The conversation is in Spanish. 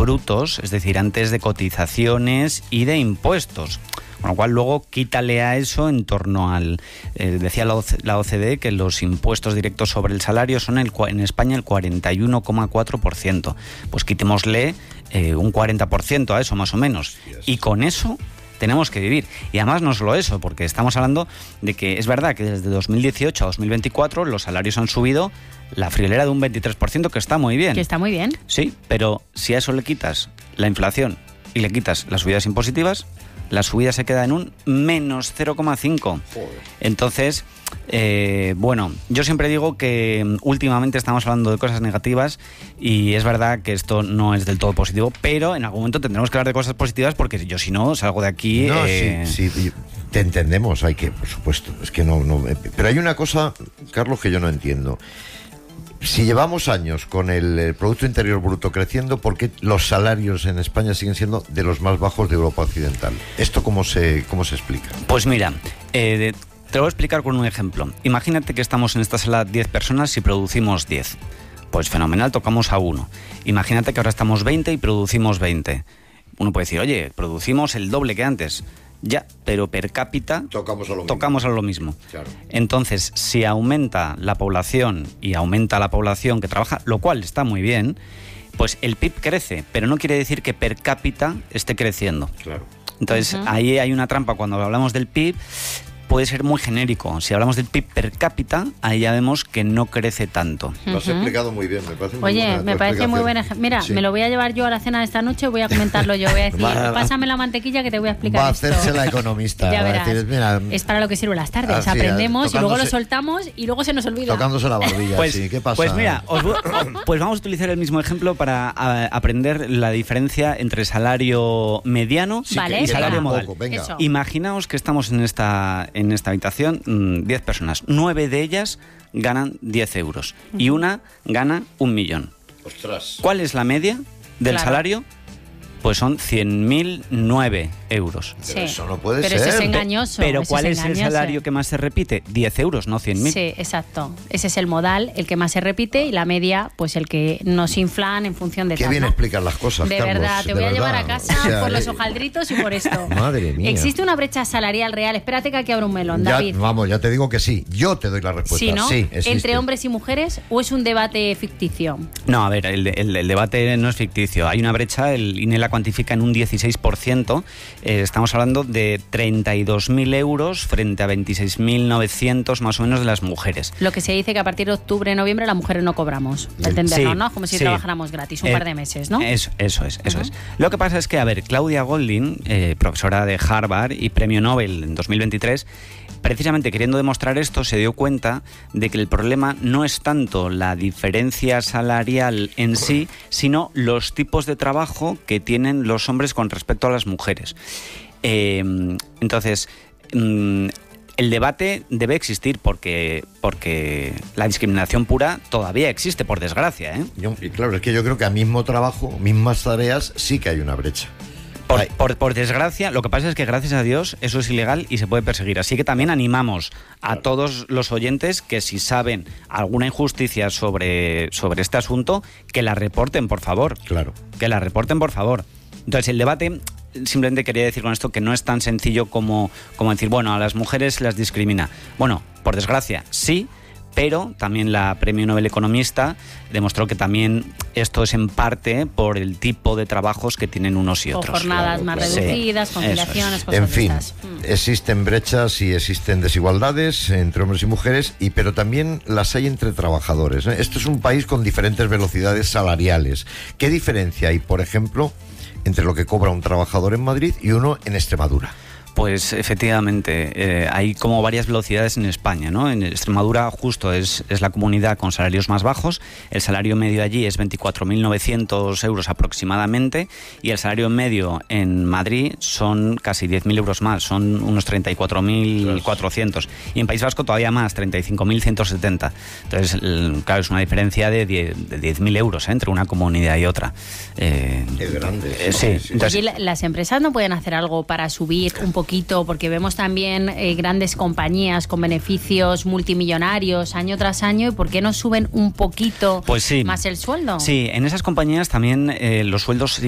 brutos, es decir, antes de cotizaciones y de impuestos. Con lo cual, luego quítale a eso en torno al... decía la OCDE que los impuestos directos sobre el salario son en España el 41,4%. Pues quitémosle un 40% a eso, más o menos. Y con eso tenemos que vivir. Y además no solo eso, porque estamos hablando de que es verdad que desde 2018 a 2024 los salarios han subido la friolera de un 23%, que está muy bien. Que está muy bien. Sí, pero si a eso le quitas la inflación y le quitas las subidas impositivas, la subida se queda en un menos 0,5. Entonces, bueno, yo siempre digo que últimamente estamos hablando de cosas negativas y es verdad que esto no es del todo positivo, pero en algún momento tendremos que hablar de cosas positivas porque yo si no salgo de aquí... No, sí, te entendemos, hay que, por supuesto, es que no, pero hay una cosa, Carlos, que yo no entiendo. Si llevamos años con el Producto Interior Bruto creciendo, ¿por qué los salarios en España siguen siendo de los más bajos de Europa Occidental? ¿Esto cómo se explica? Pues mira, te lo voy a explicar con un ejemplo. Imagínate que estamos en esta sala 10 personas y producimos 10. Pues fenomenal, tocamos a 1. Imagínate que ahora estamos 20 y producimos 20. Uno puede decir, oye, producimos el doble que antes. Ya, pero per cápita tocamos a lo mismo. Claro. Entonces, si aumenta la población y aumenta la población que trabaja, lo cual está muy bien, pues el PIB crece, pero no quiere decir que per cápita esté creciendo. Claro. Entonces, ahí hay una trampa cuando hablamos del PIB. Puede ser muy genérico. Si hablamos del PIB per cápita, ahí ya vemos que no crece tanto. Lo has explicado muy bien, me parece muy Oye, me parece muy buen ejemplo. Mira, sí. Me lo voy a llevar yo a la cena de esta noche, voy a comentarlo yo, voy a decir, pásame la mantequilla que te voy a explicar. Va a hacerse esto. La economista. Ya verás, decir, mira, es para lo que sirven las tardes. Aprendemos y luego lo soltamos y luego se nos olvida. Tocándose la barbilla, pues, sí. ¿Qué pasa? Pues mira, pues vamos a utilizar el mismo ejemplo para aprender la diferencia entre salario mediano y salario modal. Imaginaos que estamos en esta habitación 10 personas, 9 de ellas ganan 10 euros y una gana 1 millón. ¡Ostras! ¿Cuál es la media del salario? Pues son 100.009 euros. Pero eso no puede ser. Pero eso es engañoso. Pero ¿cuál es el salario que más se repite? 10 euros, no 100.000. Sí, exacto. Ese es el modal, el que más se repite, y la media, pues el que nos inflan en función de Qué bien explican las cosas, de Carlos, verdad, te voy a llevar a casa por los hojaldritos y por esto. Madre mía. ¿Existe una brecha salarial real? Espérate que aquí abro un melón, David. Vamos, ya te digo que sí. Yo te doy la respuesta. ¿Sí, no? Sí, existe. ¿Entre hombres y mujeres o es un debate ficticio? No, a ver, el debate no es ficticio. Hay una brecha, el INE la cuantifica en un 16%. Estamos hablando de 32.000 euros frente a 26.900 más o menos de las mujeres. Lo que se dice que a partir de octubre, noviembre, las mujeres no cobramos. Entenderlo, sí, ¿no? Como si trabajáramos gratis un par de meses, ¿no? Eso es. Lo que pasa es que, a ver, Claudia Goldin, profesora de Harvard y premio Nobel en 2023, precisamente queriendo demostrar esto, se dio cuenta de que el problema no es tanto la diferencia salarial en sí, sino los tipos de trabajo que tienen los hombres con respecto a las mujeres. Entonces, el debate debe existir porque la discriminación pura todavía existe, por desgracia, ¿eh? Y claro, es que yo creo que a mismo trabajo, mismas tareas, sí que hay una brecha. Por desgracia, lo que pasa es que gracias a Dios eso es ilegal y se puede perseguir. Así que también animamos a todos los oyentes que si saben alguna injusticia sobre este asunto, que la reporten, por favor. Claro. Que la reporten, por favor. Entonces, el debate, simplemente quería decir con esto que no es tan sencillo como decir, bueno, a las mujeres las discrimina. Bueno, por desgracia, sí, pero también la premio Nobel economista demostró que también esto es en parte por el tipo de trabajos que tienen unos y otros. Con jornadas más reducidas, conciliaciones, cosas en fin, de estas. Existen brechas y existen desigualdades entre hombres y mujeres, pero también las hay entre trabajadores, ¿eh? Esto es un país con diferentes velocidades salariales. ¿Qué diferencia hay, por ejemplo, entre lo que cobra un trabajador en Madrid y uno en Extremadura? Pues efectivamente, hay como varias velocidades en España, ¿no? En Extremadura justo es la comunidad con salarios más bajos, el salario medio allí es 24.900 euros aproximadamente y el salario medio en Madrid son casi 10.000 euros más, son unos 34.400 y en País Vasco todavía más, 35.170. Entonces, claro, es una diferencia de 10.000 euros entre una comunidad y otra. Es grande. Sí. Entonces, oye, ¿las empresas no pueden hacer algo para subir un poquito? Porque vemos también grandes compañías con beneficios multimillonarios año tras año, y ¿por qué no suben un poquito más el sueldo? Sí, en esas compañías también los sueldos